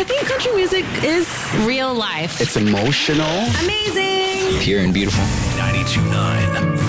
I think country music is Real life. It's emotional. amazing. Pure and beautiful. 92.9